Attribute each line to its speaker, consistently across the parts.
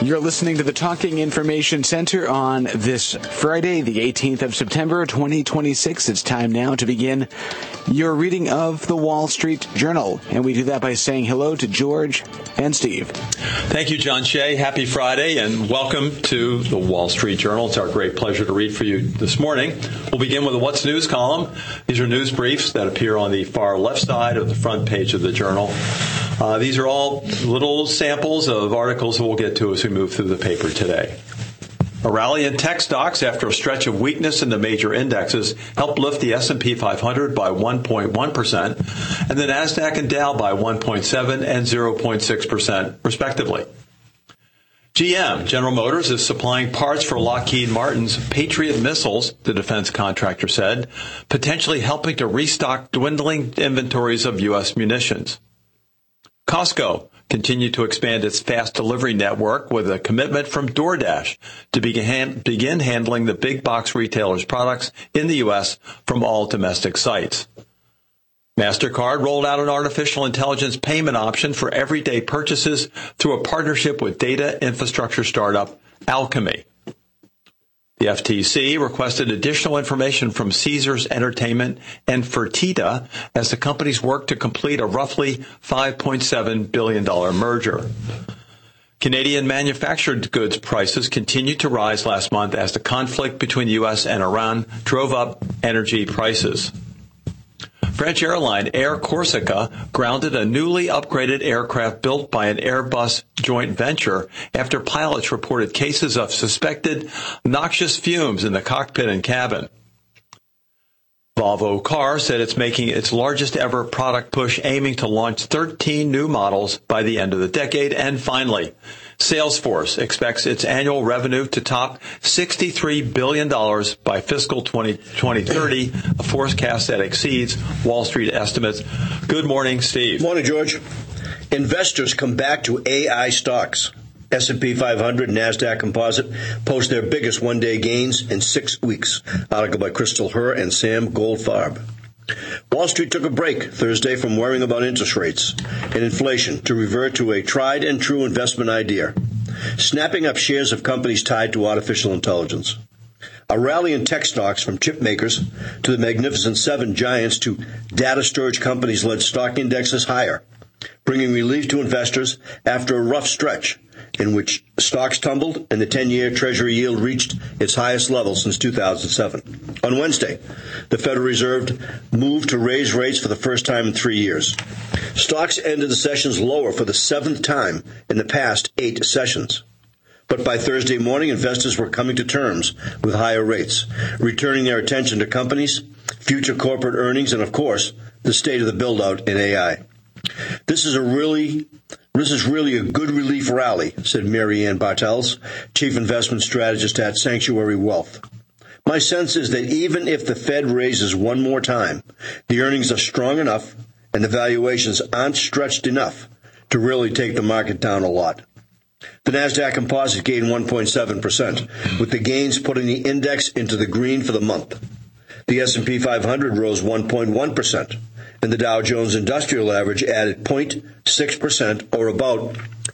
Speaker 1: You're listening to the Talking Information Center on this Friday, the 18th of September, 2026. It's time now to begin your reading of the Wall Street Journal. And we do that by saying hello to George and Steve.
Speaker 2: Thank you, John Shea. Happy Friday and welcome to the Wall Street Journal. It's our great pleasure to read for you this morning. We'll begin with a What's News column. These are news briefs that appear on the far left side of the front page of the Journal. These are all little samples of articles that we'll get to as we move through the paper today. A rally in tech stocks after a stretch of weakness in the major indexes helped lift the S&P 500 by 1.1% and the NASDAQ and Dow by 1.7 and 0.6% respectively. GM, General Motors, is supplying parts for Lockheed Martin's Patriot missiles, the defense contractor said, potentially helping to restock dwindling inventories of U.S. munitions. Costco continued to expand its fast delivery network with a commitment from DoorDash to begin handling the big box retailers' products in the U.S. from all domestic sites. MasterCard rolled out an artificial intelligence payment option for everyday purchases through a partnership with data infrastructure startup Alchemy. The FTC requested additional information from Caesars Entertainment and Fertitta as the companies work to complete a roughly $5.7 billion merger. Canadian manufactured goods prices continued to rise last month as the conflict between the U.S. and Iran drove up energy prices. French airline Air Corsica grounded a newly upgraded aircraft built by an Airbus joint venture after pilots reported cases of suspected noxious fumes in the cockpit and cabin. Volvo Car said it's making its largest ever product push, aiming to launch 13 new models by the end of the decade. And finally, Salesforce expects its annual revenue to top $63 billion by fiscal 2030, a forecast that exceeds Wall Street estimates. Good morning, Steve.
Speaker 3: Morning, George. Investors come back to AI stocks. S&P 500 and NASDAQ Composite post their biggest one-day gains in 6 weeks. Article by Crystal Herr and Sam Goldfarb. Wall Street took a break Thursday from worrying about interest rates and inflation to revert to a tried-and-true investment idea, snapping up shares of companies tied to artificial intelligence. A rally in tech stocks from chip makers to the Magnificent Seven giants to data storage companies led stock indexes higher, bringing relief to investors after a rough stretch in which stocks tumbled and the 10-year Treasury yield reached its highest level since 2007. On Wednesday, the Federal Reserve moved to raise rates for the first time in 3 years. Stocks ended the sessions lower for the seventh time in the past 8 sessions. But by Thursday morning, investors were coming to terms with higher rates, returning their attention to companies, future corporate earnings, and, of course, the state of the build-out in AI. This is really a good relief rally, said Mary Ann Bartels, Chief Investment Strategist at Sanctuary Wealth. My sense is that even if the Fed raises one more time, the earnings are strong enough and the valuations aren't stretched enough to really take the market down a lot. The NASDAQ Composite gained 1.7%, with the gains putting the index into the green for the month. The S&P 500 rose 1.1%. And the Dow Jones Industrial Average added 0.6%, or about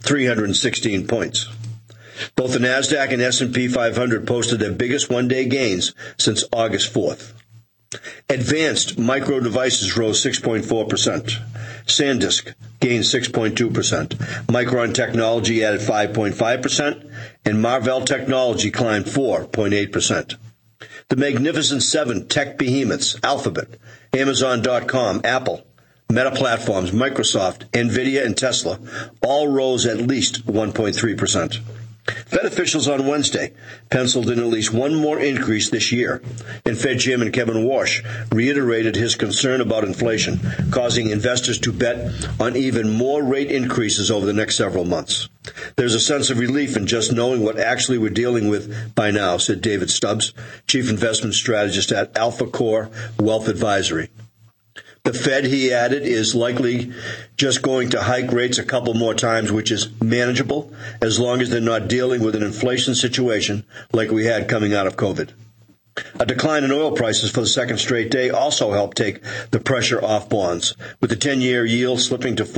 Speaker 3: 316 points. Both the NASDAQ and S&P 500 posted their biggest one-day gains since August 4th. Advanced Micro Devices rose 6.4%. SanDisk gained 6.2%. Micron Technology added 5.5%, and Marvell Technology climbed 4.8%. The Magnificent Seven tech behemoths, Alphabet, Amazon.com, Apple, Meta Platforms, Microsoft, NVIDIA, and Tesla, all rose at least 1.3%. Fed officials on Wednesday penciled in at least one more increase this year, and Fed Chairman Kevin Warsh reiterated his concern about inflation, causing investors to bet on even more rate increases over the next several months. There's a sense of relief in just knowing what actually we're dealing with by now, said David Stubbs, Chief Investment Strategist at Alpha Core Wealth Advisory. The Fed, he added, is likely just going to hike rates a couple more times, which is manageable as long as they're not dealing with an inflation situation like we had coming out of COVID. A decline in oil prices for the second straight day also helped take the pressure off bonds, with the 10-year yield slipping to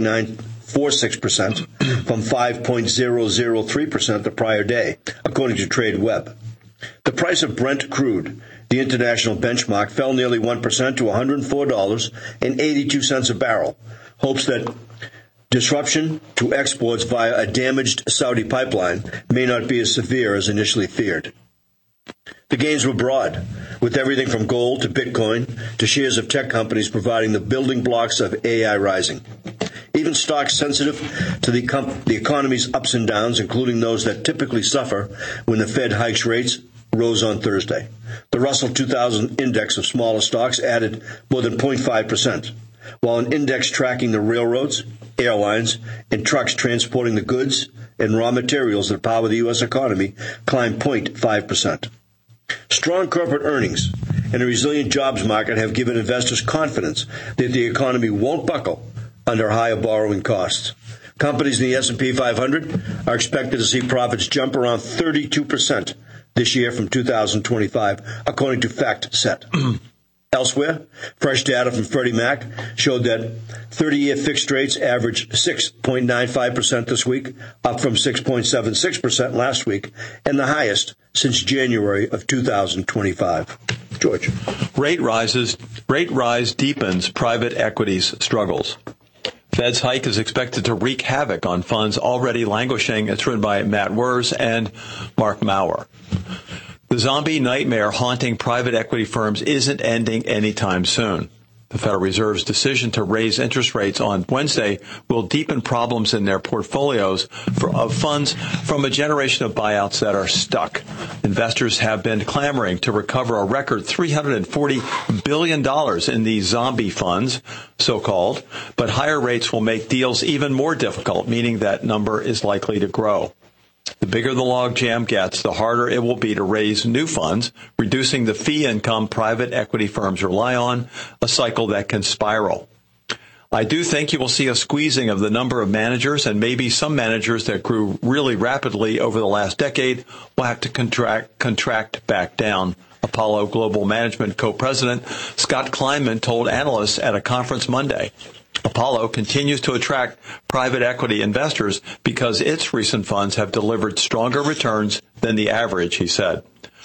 Speaker 3: 4.946% from 5.003% the prior day, according to TradeWeb. The price of Brent crude, the international benchmark, fell nearly 1% to $104.82 a barrel. Hopes that disruption to exports via a damaged Saudi pipeline may not be as severe as initially feared. The gains were broad, with everything from gold to Bitcoin to shares of tech companies providing the building blocks of AI rising. Even stocks sensitive to the economy's ups and downs, including those that typically suffer when the Fed hikes rates, rose on Thursday. The Russell 2000 index of smaller stocks added more than 0.5%, while an index tracking the railroads, airlines, and trucks transporting the goods and raw materials that power the U.S. economy climbed 0.5%. Strong corporate earnings and a resilient jobs market have given investors confidence that the economy won't buckle under higher borrowing costs. Companies in the S&P 500 are expected to see profits jump around 32% this year from 2025, according to FactSet. Elsewhere, fresh data from Freddie Mac showed that 30-year fixed rates averaged 6.95% this week, up from 6.76% last week, and the highest since January of 2025. George.
Speaker 2: Rate rise deepens private equity's struggles. Fed's hike is expected to wreak havoc on funds already languishing. It's written by Matt Wers and Mark Maurer. The zombie nightmare haunting private equity firms isn't ending anytime soon. The Federal Reserve's decision to raise interest rates on Wednesday will deepen problems in their portfolios of funds from a generation of buyouts that are stuck. Investors have been clamoring to recover a record $340 billion in these zombie funds, so-called, but higher rates will make deals even more difficult, meaning that number is likely to grow. The bigger the logjam gets, the harder it will be to raise new funds, reducing the fee income private equity firms rely on, a cycle that can spiral. I do think you will see a squeezing of the number of managers, and maybe some managers that grew really rapidly over the last decade will have to contract back down. Apollo Global Management co-president Scott Kleinman told analysts at a conference Monday. Apollo continues to attract private equity investors because its recent funds have delivered stronger returns than the average, he said.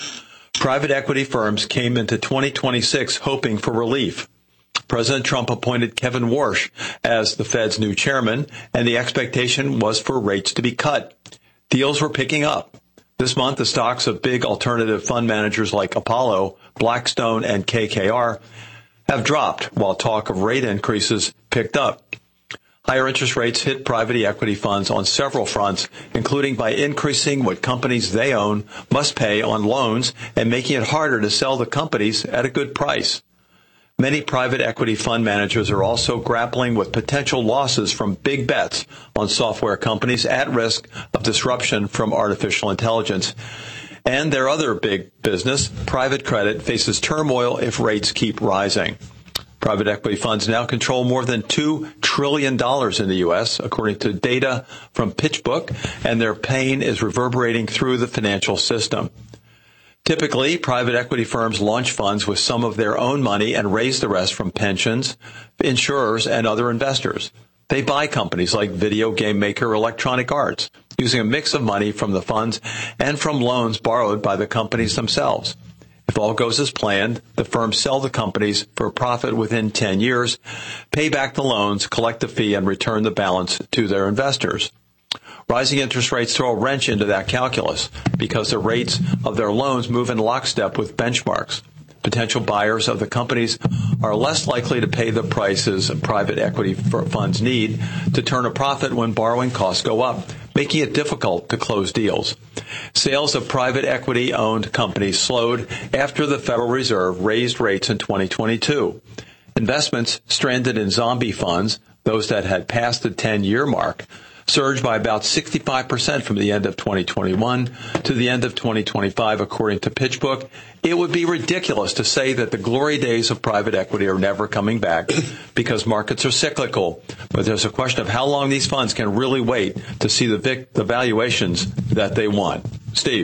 Speaker 2: Private equity firms came into 2026 hoping for relief. President Trump appointed Kevin Warsh as the Fed's new chairman, and the expectation was for rates to be cut. Deals were picking up. This month, the stocks of big alternative fund managers like Apollo, Blackstone, and KKR have dropped, while talk of rate increases picked up. Higher interest rates hit private equity funds on several fronts, including by increasing what companies they own must pay on loans and making it harder to sell the companies at a good price. Many private equity fund managers are also grappling with potential losses from big bets on software companies at risk of disruption from artificial intelligence. And their other big business, private credit, faces turmoil if rates keep rising. Private equity funds now control more than $2 trillion in the U.S., according to data from PitchBook, and their pain is reverberating through the financial system. Typically, private equity firms launch funds with some of their own money and raise the rest from pensions, insurers, and other investors. They buy companies like video game maker Electronic Arts, using a mix of money from the funds and from loans borrowed by the companies themselves. If all goes as planned, the firms sell the companies for a profit within 10 years, pay back the loans, collect the fee, and return the balance to their investors. Rising interest rates throw a wrench into that calculus because the rates of their loans move in lockstep with benchmarks. Potential buyers of the companies are less likely to pay the prices private equity funds need to turn a profit when borrowing costs go up, making it difficult to close deals. Sales of private equity-owned companies slowed after the Federal Reserve raised rates in 2022. Investments stranded in zombie funds, those that had passed the 10-year mark, surged by about 65% from the end of 2021 to the end of 2025, according to PitchBook. It would be ridiculous to say that the glory days of private equity are never coming back because markets are cyclical. But there's a question of how long these funds can really wait to see the valuations that they want. Steve.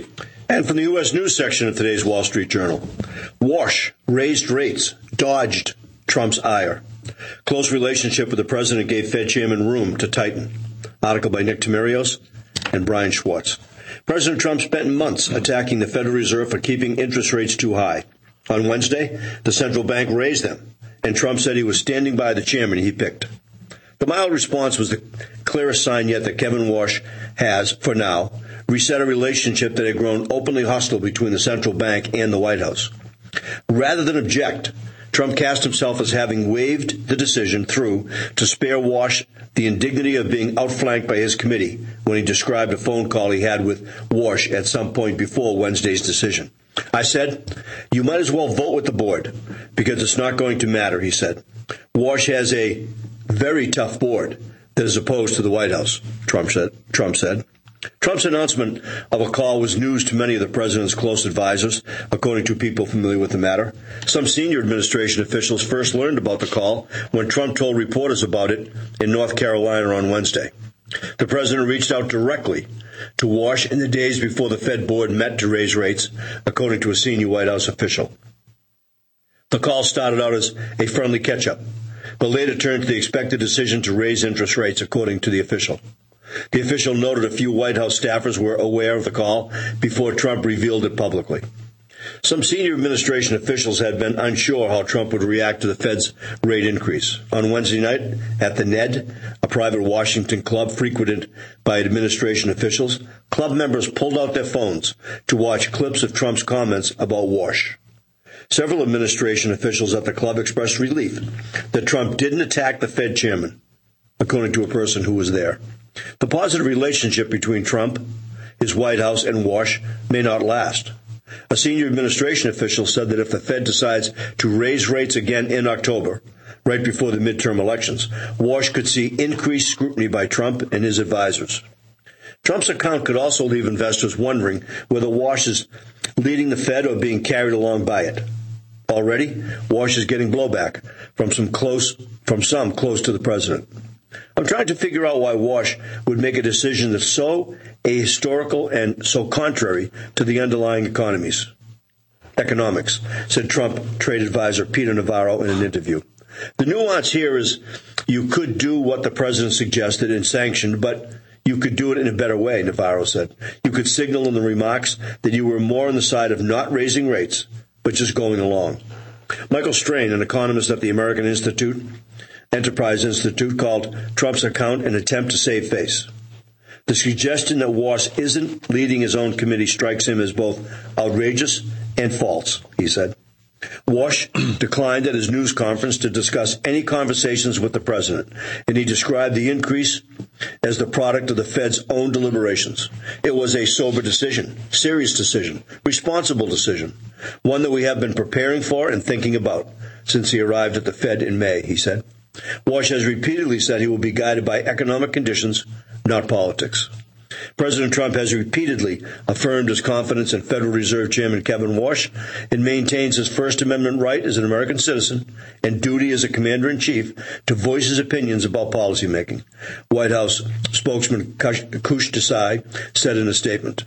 Speaker 3: And from the U.S. News section of today's Wall Street Journal, Wash raised rates, dodged Trump's ire. Close relationship with the president gave Fed chairman room to tighten. Article by Nick Timirios and Brian Schwartz. President Trump spent months attacking the Federal Reserve for keeping interest rates too high. On Wednesday, the central bank raised them, and Trump said he was standing by the chairman he picked. The mild response was the clearest sign yet that Kevin Wash has, for now, reset a relationship that had grown openly hostile between the central bank and the White House. Rather than object, Trump cast himself as having waved the decision through to spare Wash the indignity of being outflanked by his committee when he described a phone call he had with Wash at some point before Wednesday's decision. I said, "You might as well vote with the board because it's not going to matter," he said. Wash has a very tough board that is opposed to the White House, Trump said. Trump's announcement of a call was news to many of the president's close advisors, according to people familiar with the matter. Some senior administration officials first learned about the call when Trump told reporters about it in North Carolina on Wednesday. The president reached out directly to Wash in the days before the Fed board met to raise rates, according to a senior White House official. The call started out as a friendly catch-up, but later turned to the expected decision to raise interest rates, according to the official. The official noted a few White House staffers were aware of the call before Trump revealed it publicly. Some senior administration officials had been unsure how Trump would react to the Fed's rate increase. On Wednesday night, at the Ned, a private Washington club frequented by administration officials, club members pulled out their phones to watch clips of Trump's comments about Wash. Several administration officials at the club expressed relief that Trump didn't attack the Fed chairman, according to a person who was there. The positive relationship between Trump, his White House, and Wash may not last. A senior administration official said that if the Fed decides to raise rates again in October, right before the midterm elections, Wash could see increased scrutiny by Trump and his advisors. Trump's account could also leave investors wondering whether Wash is leading the Fed or being carried along by it. Already, Wash is getting blowback from some close to the president. I'm trying to figure out why Wash would make a decision that's so ahistorical and so contrary to the underlying economics, said Trump trade advisor Peter Navarro in an interview. The nuance here is you could do what the president suggested and sanctioned, but you could do it in a better way, Navarro said. You could signal in the remarks that you were more on the side of not raising rates, but just going along. Michael Strain, an economist at the American Enterprise Institute, called Trump's account an attempt to save face. The suggestion that Wash isn't leading his own committee strikes him as both outrageous and false, he said. Wash declined at his news conference to discuss any conversations with the president, and he described the increase as the product of the Fed's own deliberations. It was a sober decision, serious decision, responsible decision, one that we have been preparing for and thinking about since he arrived at the Fed in May, he said. Wash has repeatedly said he will be guided by economic conditions, not politics. President Trump has repeatedly affirmed his confidence in Federal Reserve Chairman Kevin Wash and maintains his First Amendment right as an American citizen and duty as a commander-in-chief to voice his opinions about policymaking, White House spokesman Kush Desai said in a statement.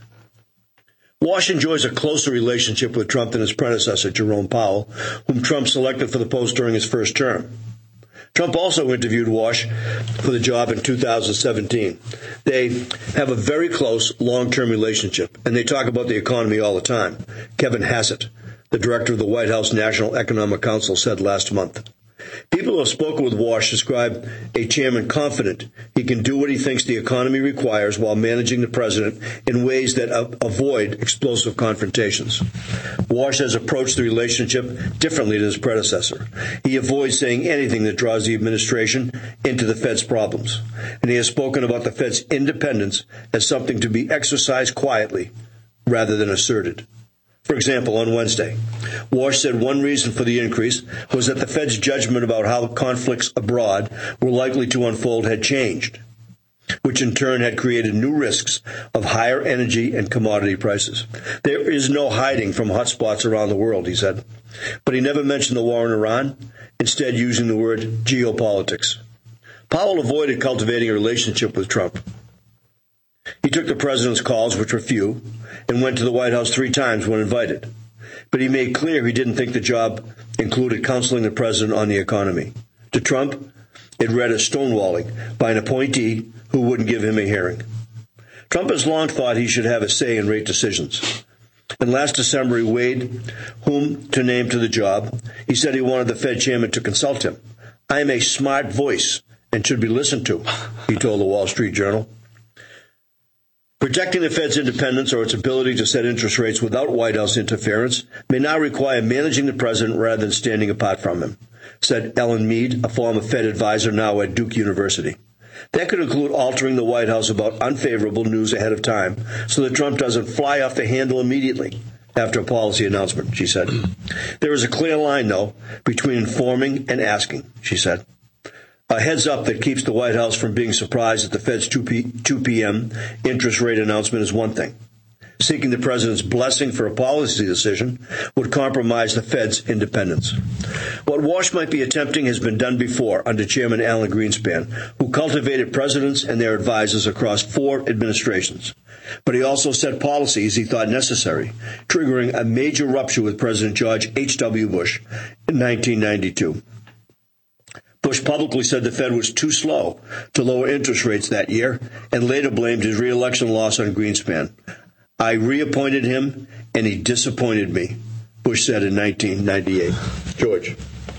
Speaker 3: Wash enjoys a closer relationship with Trump than his predecessor, Jerome Powell, whom Trump selected for the post during his first term. Trump also interviewed Wash for the job in 2017. They have a very close long-term relationship, and they talk about the economy all the time, Kevin Hassett, the director of the White House National Economic Council, said last month. People who have spoken with Wash describe a chairman confident he can do what he thinks the economy requires while managing the president in ways that avoid explosive confrontations. Wash has approached the relationship differently than his predecessor. He avoids saying anything that draws the administration into the Fed's problems, and he has spoken about the Fed's independence as something to be exercised quietly rather than asserted. For example, on Wednesday, Wash said one reason for the increase was that the Fed's judgment about how conflicts abroad were likely to unfold had changed, which in turn had created new risks of higher energy and commodity prices. There is no hiding from hotspots around the world, he said. But he never mentioned the war in Iran, instead using the word geopolitics. Powell avoided cultivating a relationship with Trump. He took the president's calls, which were few, and went to the White House 3 times when invited. But he made clear he didn't think the job included counseling the president on the economy. To Trump, it read as stonewalling by an appointee who wouldn't give him a hearing. Trump has long thought he should have a say in rate decisions. And last December, he weighed whom to name to the job. He said he wanted the Fed chairman to consult him. I am a smart voice and should be listened to, he told the Wall Street Journal. Protecting the Fed's independence or its ability to set interest rates without White House interference may now require managing the president rather than standing apart from him, said Ellen Mead, a former Fed advisor now at Duke University. That could include altering the White House about unfavorable news ahead of time so that Trump doesn't fly off the handle immediately after a policy announcement, she said. There is a clear line, though, between informing and asking, she said. A heads up that keeps the White House from being surprised at the Fed's 2 p.m. interest rate announcement is one thing. Seeking the president's blessing for a policy decision would compromise the Fed's independence. What Walsh might be attempting has been done before under Chairman Alan Greenspan, who cultivated presidents and their advisors across 4 administrations. But he also set policies he thought necessary, triggering a major rupture with President George H.W. Bush in 1992. Bush publicly said the Fed was too slow to lower interest rates that year and later blamed his re-election loss on Greenspan. I reappointed him, and he disappointed me, Bush said in 1998. George.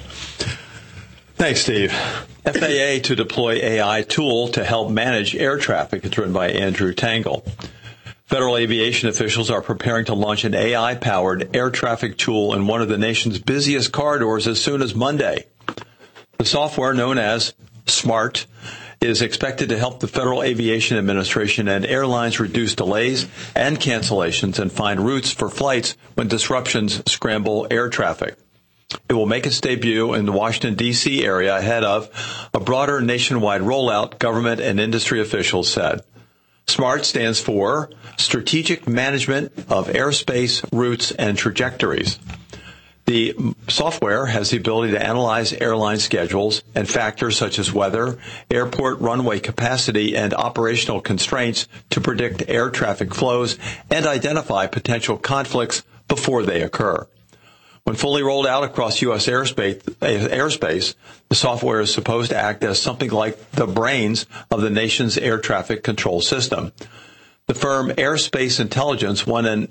Speaker 2: Thanks, Steve. FAA to deploy AI tool to help manage air traffic. It's written by Andrew Tangle. Federal aviation officials are preparing to launch an AI-powered air traffic tool in one of the nation's busiest corridors as soon as Monday. The software, known as SMART, is expected to help the Federal Aviation Administration and airlines reduce delays and cancellations and find routes for flights when disruptions scramble air traffic. It will make its debut in the Washington, D.C. area ahead of a broader nationwide rollout, government and industry officials said. SMART stands for Strategic Management of Airspace Routes and Trajectories. The software has the ability to analyze airline schedules and factors such as weather, airport runway capacity, and operational constraints to predict air traffic flows and identify potential conflicts before they occur. When fully rolled out across U.S. airspace, the software is supposed to act as something like the brains of the nation's air traffic control system. The firm Airspace Intelligence won an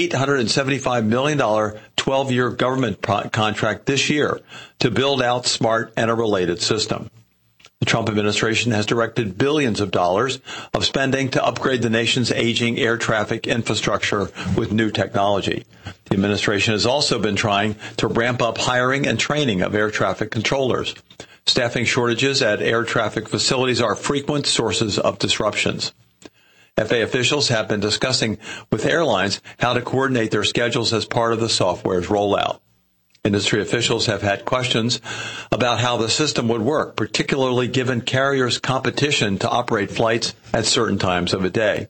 Speaker 2: $875 million 12-year government contract this year to build out SMART and a related system. The Trump administration has directed billions of dollars of spending to upgrade the nation's aging air traffic infrastructure with new technology. The administration has also been trying to ramp up hiring and training of air traffic controllers. Staffing shortages at air traffic facilities are frequent sources of disruptions. FAA officials have been discussing with airlines how to coordinate their schedules as part of the software's rollout. Industry officials have had questions about how the system would work, particularly given carriers' competition to operate flights at certain times of a day.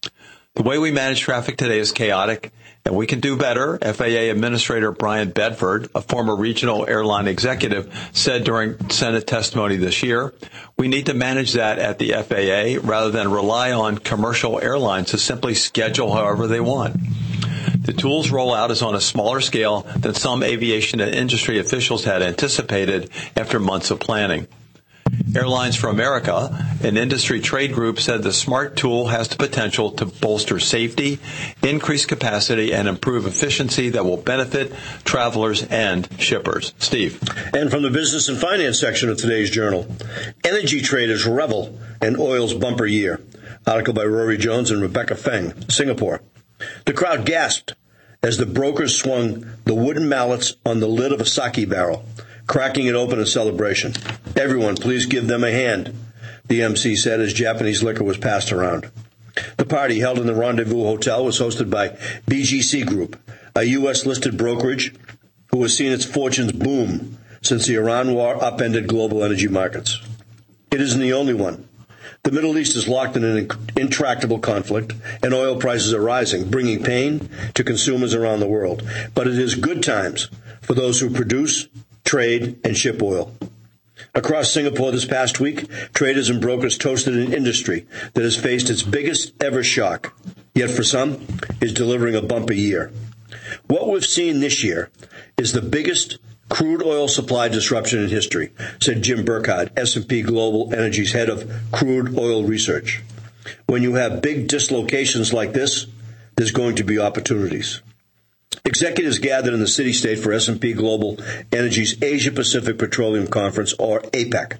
Speaker 2: The way we manage traffic today is chaotic, and we can do better, FAA Administrator Brian Bedford, a former regional airline executive, said during Senate testimony this year. We need to manage that at the FAA rather than rely on commercial airlines to simply schedule however they want. The tool's rollout is on a smaller scale than some aviation and industry officials had anticipated after months of planning. Airlines for America, an industry trade group, said the SMART tool has the potential to bolster safety, increase capacity, and improve efficiency that will benefit travelers and shippers. Steve.
Speaker 3: And from the business and finance section of today's journal, energy traders revel in oil's bumper year. Article by Rory Jones and Rebecca Feng, Singapore. The crowd gasped as the brokers swung the wooden mallets on the lid of a sake barrel, cracking it open in celebration. Everyone, please give them a hand, the MC said as Japanese liquor was passed around. The party, held in the Rendezvous Hotel, was hosted by BGC Group, a U.S.-listed brokerage who has seen its fortunes boom since the Iran war upended global energy markets. It isn't the only one. The Middle East is locked in an intractable conflict, and oil prices are rising, bringing pain to consumers around the world. But it is good times for those who produce, trade, and ship oil. Across Singapore this past week, traders and brokers toasted an industry that has faced its biggest ever shock, yet for some is delivering a bumpy year. What we've seen this year is the biggest crude oil supply disruption in history, said Jim Burkhardt, S&P Global Energy's head of crude oil research. When you have big dislocations like this, there's going to be opportunities. Executives gathered in the city-state for S&P Global Energy's Asia-Pacific Petroleum Conference, or APEC,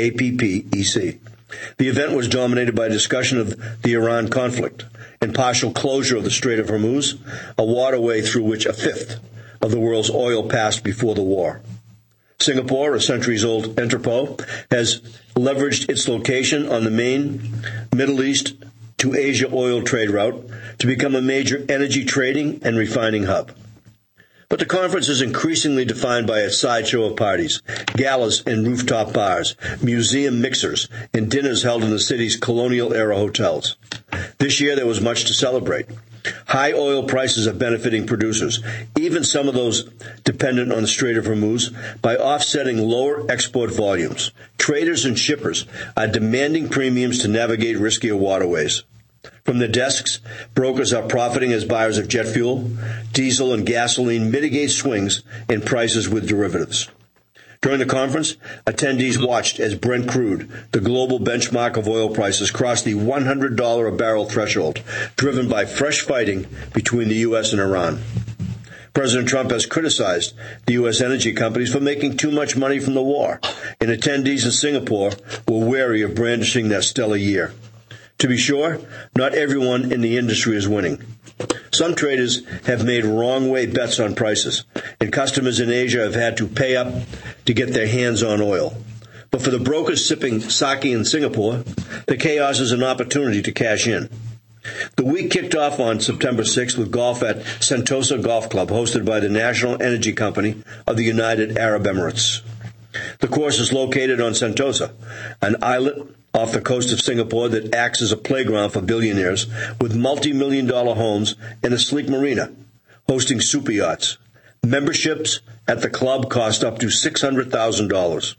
Speaker 3: APPEC. The event was dominated by a discussion of the Iran conflict and partial closure of the Strait of Hormuz, a waterway through which a fifth of the world's oil passed before the war. Singapore, a centuries-old entrepot, has leveraged its location on the main Middle East to Asia oil trade route to become a major energy trading and refining hub. But the conference is increasingly defined by its sideshow of parties, galas and rooftop bars, museum mixers, and dinners held in the city's colonial-era hotels. This year there was much to celebrate. High oil prices are benefiting producers, even some of those dependent on the Strait of Hormuz, by offsetting lower export volumes. Traders and shippers are demanding premiums to navigate riskier waterways. From their desks, brokers are profiting as buyers of jet fuel, diesel, and gasoline mitigate swings in prices with derivatives. During the conference, attendees watched as Brent crude, the global benchmark of oil prices, crossed the $100 a barrel threshold, driven by fresh fighting between the U.S. and Iran. President Trump has criticized the U.S. energy companies for making too much money from the war, and attendees in Singapore were wary of brandishing that stellar year. To be sure, not everyone in the industry is winning. Some traders have made wrong-way bets on prices, and customers in Asia have had to pay up to get their hands on oil. But for the brokers sipping sake in Singapore, the chaos is an opportunity to cash in. The week kicked off on September 6th with golf at Sentosa Golf Club, hosted by the National Energy Company of the United Arab Emirates. The course is located on Sentosa, an islet off the coast of Singapore that acts as a playground for billionaires with multi-million-dollar homes and a sleek marina, hosting super yachts. Memberships at the club cost up to $600,000.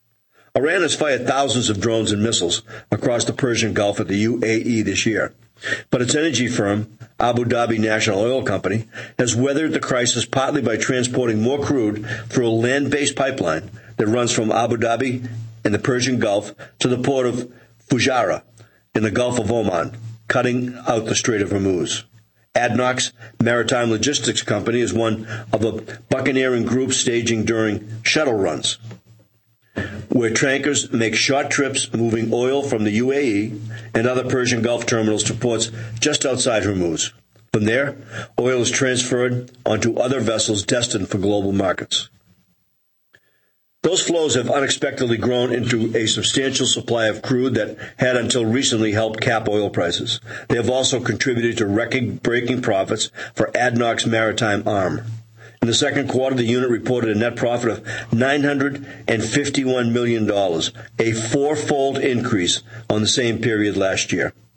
Speaker 3: Iran has fired thousands of drones and missiles across the Persian Gulf at the UAE this year. But its energy firm, Abu Dhabi National Oil Company, has weathered the crisis partly by transporting more crude through a land-based pipeline that runs from Abu Dhabi in the Persian Gulf to the port of Fujairah in the Gulf of Oman, cutting out the Strait of Hormuz. ADNOC's maritime logistics company is one of a buccaneering group staging during shuttle runs, where tankers make short trips moving oil from the UAE and other Persian Gulf terminals to ports just outside Hormuz. From there, oil is transferred onto other vessels destined for global markets. Those flows have unexpectedly grown into a substantial supply of crude that had until recently helped cap oil prices. They have also contributed to record-breaking profits for ADNOC's maritime arm. In the second quarter, the unit reported a net profit of $951 million, a fourfold increase on the same period last year.